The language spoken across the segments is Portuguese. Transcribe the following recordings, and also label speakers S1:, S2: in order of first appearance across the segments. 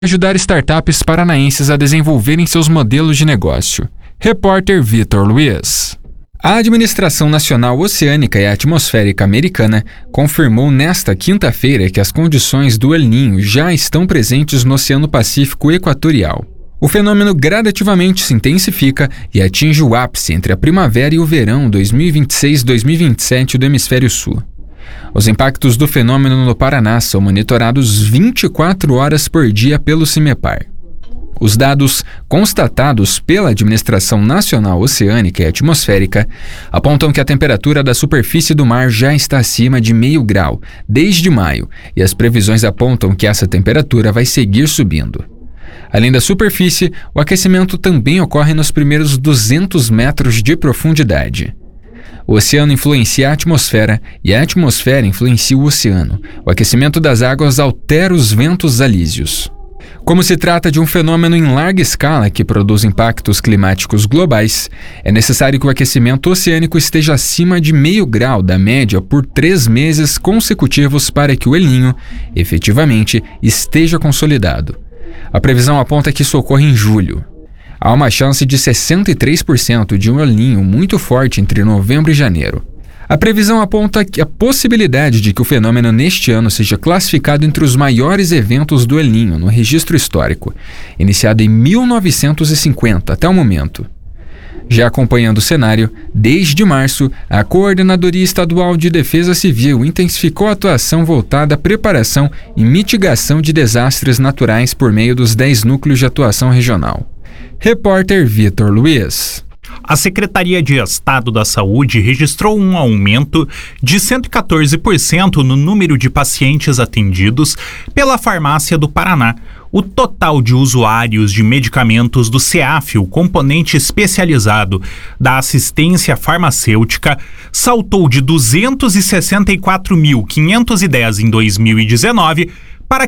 S1: ajudar startups paranaenses a desenvolverem seus modelos de negócio. Repórter Vitor Luiz. A Administração Nacional Oceânica e Atmosférica Americana confirmou nesta quinta-feira que as condições do El Niño já estão presentes no Oceano Pacífico Equatorial. O fenômeno gradativamente se intensifica e atinge o ápice entre a primavera e o verão 2026-2027 do Hemisfério Sul. Os impactos do fenômeno no Paraná são monitorados 24 horas por dia pelo CIMEPAR. Os dados constatados pela Administração Nacional Oceânica e Atmosférica apontam que a temperatura da superfície do mar já está acima de 0,5 grau desde maio e as previsões apontam que essa temperatura vai seguir subindo. Além da superfície, o aquecimento também ocorre nos primeiros 200 metros de profundidade. O oceano influencia a atmosfera e a atmosfera influencia o oceano. O aquecimento das águas altera os ventos alísios. Como se trata de um fenômeno em larga escala que produz impactos climáticos globais, é necessário que o aquecimento oceânico esteja acima de 0,5 grau da média por 3 meses consecutivos para que o El Niño, efetivamente, esteja consolidado. A previsão aponta que isso ocorre em julho. Há uma chance de 63% de um El Niño muito forte entre novembro e janeiro. A previsão aponta a possibilidade de que o fenômeno neste ano seja classificado entre os maiores eventos do El Niño no registro histórico, iniciado em 1950 até o momento. Já acompanhando o cenário, desde março, a Coordenadoria Estadual de Defesa Civil intensificou a atuação voltada à preparação e mitigação de desastres naturais por meio dos 10 núcleos de atuação regional. Repórter Vitor Luiz.
S2: A Secretaria de Estado da Saúde registrou um aumento de 114% no número de pacientes atendidos pela Farmácia do Paraná. O total de usuários de medicamentos do CEAF, o componente especializado da assistência farmacêutica, saltou de 264.510 em 2019 para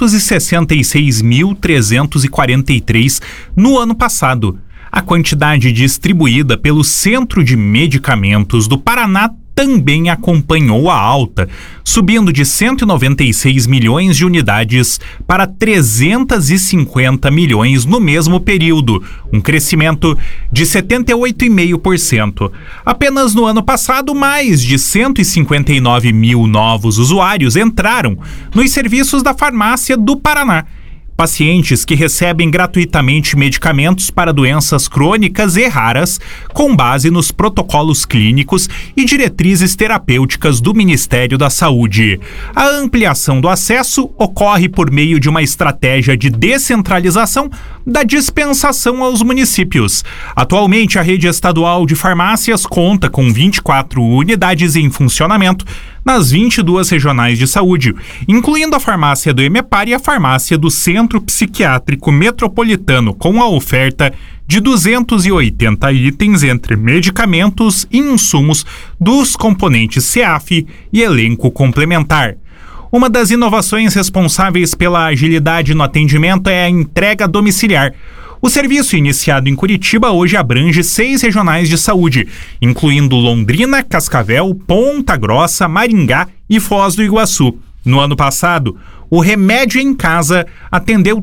S2: 566.343 no ano passado. A quantidade distribuída pelo Centro de Medicamentos do Paraná também acompanhou a alta, subindo de 196 milhões de unidades para 350 milhões no mesmo período, um crescimento de 78,5%. Apenas no ano passado, mais de 159 mil novos usuários entraram nos serviços da Farmácia do Paraná. Pacientes que recebem gratuitamente medicamentos para doenças crônicas e raras, com base nos protocolos clínicos e diretrizes terapêuticas do Ministério da Saúde. A ampliação do acesso ocorre por meio de uma estratégia de descentralização da dispensação aos municípios. Atualmente, a rede estadual de farmácias conta com 24 unidades em funcionamento nas 22 regionais de saúde, incluindo a farmácia do EMEPAR e a farmácia do Centro Psiquiátrico Metropolitano, com a oferta de 280 itens entre medicamentos e insumos dos componentes CEAF e elenco complementar. Uma das inovações responsáveis pela agilidade no atendimento é a entrega domiciliar. O serviço, iniciado em Curitiba, hoje abrange 6 regionais de saúde, incluindo Londrina, Cascavel, Ponta Grossa, Maringá e Foz do Iguaçu. No ano passado, o Remédio em Casa atendeu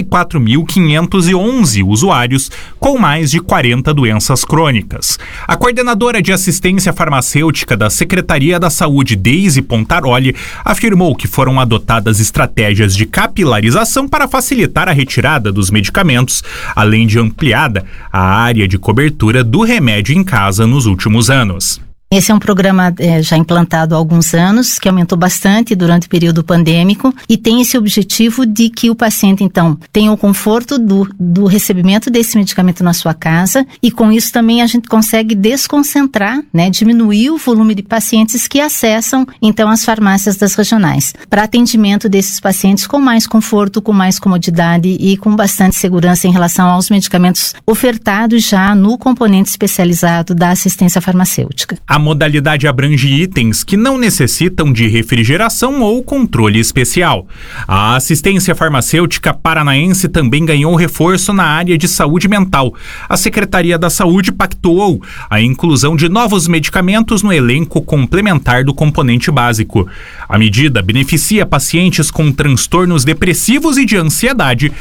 S2: 34.511 usuários com mais de 40 doenças crônicas. A coordenadora de assistência farmacêutica da Secretaria da Saúde, Deise Pontaroli, afirmou que foram adotadas estratégias de capilarização para facilitar a retirada dos medicamentos, além de ampliada a área de cobertura do Remédio em Casa nos últimos anos.
S3: Esse é um programa já implantado há alguns anos, que aumentou bastante durante o período pandêmico e tem esse objetivo de que o paciente, então, tenha o conforto do recebimento desse medicamento na sua casa e com isso também a gente consegue desconcentrar, diminuir o volume de pacientes que acessam, então, as farmácias das regionais, para atendimento desses pacientes com mais conforto, com mais comodidade e com bastante segurança em relação aos medicamentos ofertados já no componente especializado da assistência farmacêutica.
S2: A modalidade abrange itens que não necessitam de refrigeração ou controle especial. A assistência farmacêutica paranaense também ganhou reforço na área de saúde mental. A Secretaria da Saúde pactuou a inclusão de novos medicamentos no elenco complementar do componente básico. A medida beneficia pacientes com transtornos depressivos e de ansiedade